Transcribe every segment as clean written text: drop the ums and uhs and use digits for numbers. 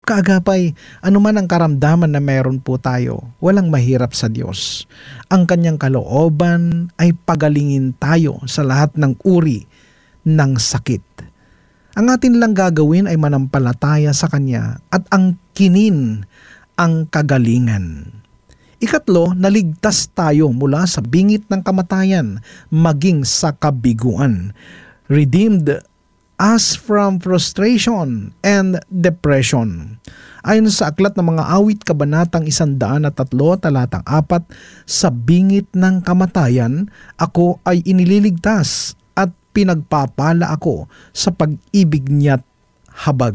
Kaagapay, anuman ang karamdaman na meron po tayo, walang mahirap sa Diyos. Ang kanyang kalooban ay pagalingin tayo sa lahat ng uri ng sakit. Ang atin lang gagawin ay manampalataya sa Kanya at angkinin ang kagalingan. Ikatlo, naligtas tayo mula sa bingit ng kamatayan, maging sa kabiguan. Redeemed us from frustration and depression. Ayon sa aklat ng mga awit, kabanatang 103, talatang 4, sa bingit ng kamatayan, ako ay inililigtas at pinagpapala ako sa pag-ibig niya't habag.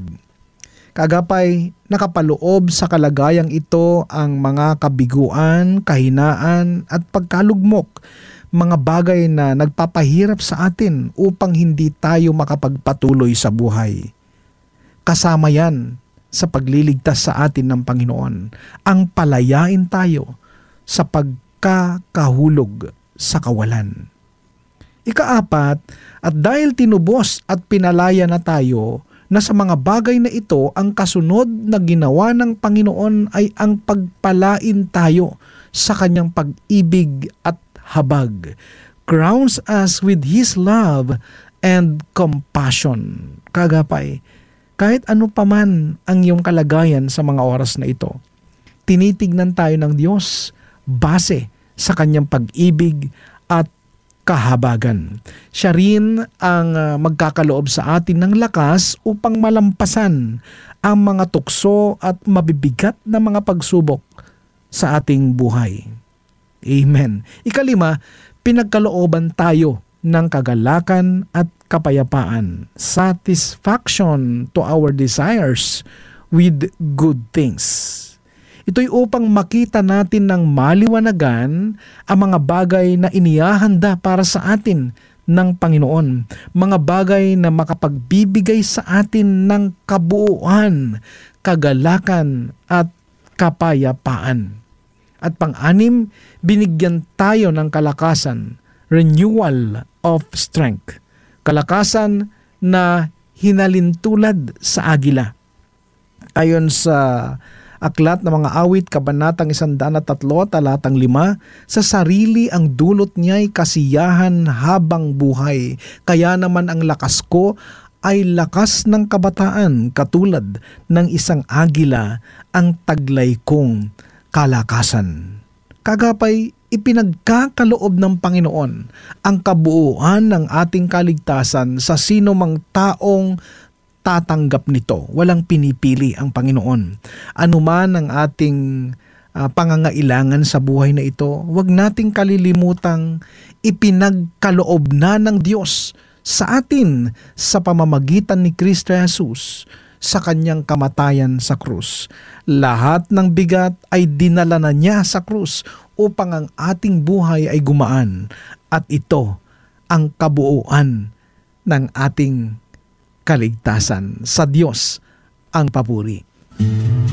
Kaagapay, nakapaloob sa kalagayang ito ang mga kabiguan, kahinaan at pagkalugmok, mga bagay na nagpapahirap sa atin upang hindi tayo makapagpatuloy sa buhay. Kasama yan sa pagliligtas sa atin ng Panginoon, ang palayain tayo sa pagkakahulog sa kawalan. Ikaapat, at dahil tinubos at pinalaya na tayo, na sa mga bagay na ito, ang kasunod na ginawa ng Panginoon ay ang pagpalain tayo sa Kanyang pag-ibig at habag. Crowns us with His love and compassion. Kagapay, kahit ano paman ang iyong kalagayan sa mga oras na ito, tinitignan tayo ng Diyos base sa Kanyang pag-ibig at kahabagan. Siya rin ang magkakaloob sa atin ng lakas upang malampasan ang mga tukso at mabibigat na mga pagsubok sa ating buhay. Amen. Ikalima, pinagkalooban tayo ng kagalakan at kapayapaan, satisfaction to our desires with good things. Ito'y upang makita natin ng maliwanagan ang mga bagay na inihahanda para sa atin ng Panginoon, mga bagay na makapagbibigay sa atin ng kabuuan, kagalakan at kapayapaan. At pang-anim, binigyan tayo ng kalakasan, renewal of strength. Kalakasan na hinalintulad sa agila. Ayon sa aklat ng mga awit, kabanatang 103, talatang 5, sa sarili ang dulot niya'y kasiyahan habang buhay. Kaya naman ang lakas ko ay lakas ng kabataan, katulad ng isang agila ang taglay kong kalakasan. Kagapay, ipinagkakaloob ng Panginoon ang kabuuan ng ating kaligtasan sa sino mang taong tatanggap nito. Walang pinipili ang Panginoon. Anuman ang ating pangangailangan sa buhay na ito, huwag nating kalilimutang ipinagkaloob na ng Diyos sa atin sa pamamagitan ni Kristo Jesus sa Kanyang kamatayan sa krus. Lahat ng bigat ay dinala na niya sa krus upang ang ating buhay ay gumaan, at ito ang kabuuan ng ating kaligtasan. Sa Diyos ang papuri.